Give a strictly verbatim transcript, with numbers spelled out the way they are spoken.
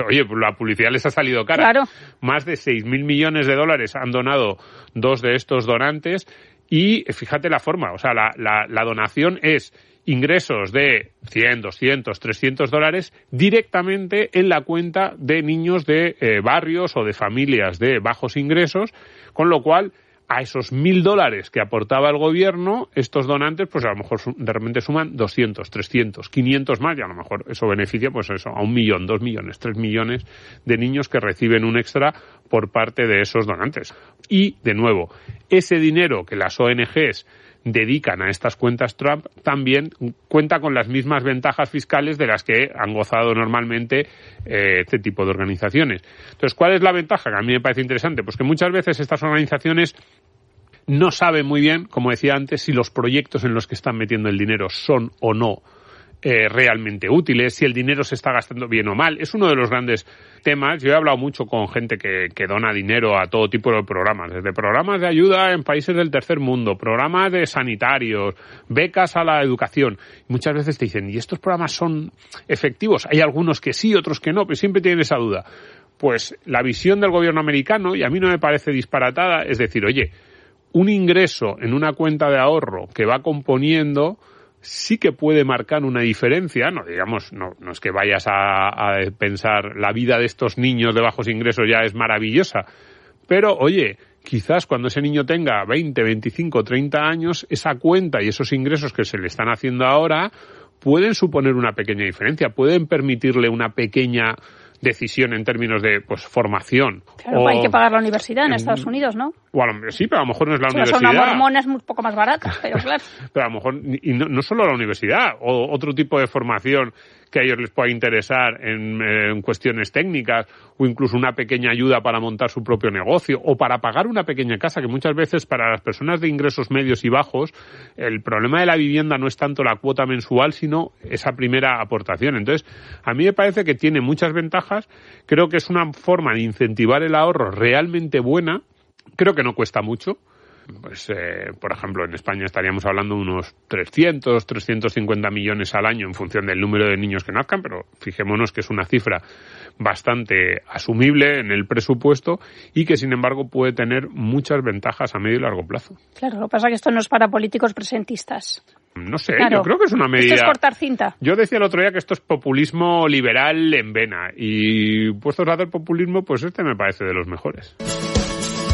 Oye, pues la publicidad les ha salido cara. Claro. Más de seis mil millones de dólares han donado dos de estos donantes y fíjate la forma, o sea, la, la, la donación es ingresos de cien, doscientos, trescientos dólares directamente en la cuenta de niños de eh, barrios o de familias de bajos ingresos, con lo cual a esos mil dólares que aportaba el gobierno, estos donantes, pues a lo mejor de repente suman doscientos, trescientos, quinientos más, y a lo mejor eso beneficia, pues eso, a un millón, dos millones, tres millones de niños que reciben un extra por parte de esos donantes. Y, de nuevo, ese dinero que las O N Ges dedican a estas cuentas Trump también cuenta con las mismas ventajas fiscales de las que han gozado normalmente eh, este tipo de organizaciones. Entonces, ¿cuál es la ventaja? Que a mí me parece interesante, pues que muchas veces estas organizaciones no saben muy bien, como decía antes, si los proyectos en los que están metiendo el dinero son o no eh, realmente útiles, si el dinero se está gastando bien o mal. Es uno de los grandes temas. Yo he hablado mucho con gente que, que dona dinero a todo tipo de programas, desde programas de ayuda en países del tercer mundo, programas de sanitarios, becas a la educación. Muchas veces te dicen, ¿y estos programas son efectivos? Hay algunos que sí, otros que no, pero siempre tienen esa duda. Pues la visión del gobierno americano, y a mí no me parece disparatada, es decir, oye, un ingreso en una cuenta de ahorro que va componiendo sí que puede marcar una diferencia, no digamos, no, no es que vayas a, a pensar la vida de estos niños de bajos ingresos ya es maravillosa, pero oye, quizás cuando ese niño tenga veinte, veinticinco, treinta años, esa cuenta y esos ingresos que se le están haciendo ahora pueden suponer una pequeña diferencia, pueden permitirle una pequeña decisión en términos de pues formación. Claro, o, hay que pagar la universidad en, en Estados Unidos, ¿no? O a lo, sí, pero a lo mejor no es la o sea, universidad. Son una mormona, es un poco más barata, pero claro. Pero a lo mejor, y no, no solo la universidad, o otro tipo de formación que a ellos les pueda interesar en, en cuestiones técnicas, o incluso una pequeña ayuda para montar su propio negocio, o para pagar una pequeña casa, que muchas veces para las personas de ingresos medios y bajos, el problema de la vivienda no es tanto la cuota mensual, sino esa primera aportación. Entonces, a mí me parece que tiene muchas ventajas, creo que es una forma de incentivar el ahorro realmente buena, creo que no cuesta mucho. Pues, eh, por ejemplo, en España estaríamos hablando de unos trescientos, trescientos cincuenta millones al año en función del número de niños que nazcan, pero fijémonos que es una cifra bastante asumible en el presupuesto y que, sin embargo, puede tener muchas ventajas a medio y largo plazo. Claro, lo que pasa es que esto no es para políticos presentistas. No sé, claro. Yo creo que es una medida... Esto es cortar cinta. Yo decía el otro día que esto es populismo liberal en vena y puestos a hacer populismo, pues este me parece de los mejores.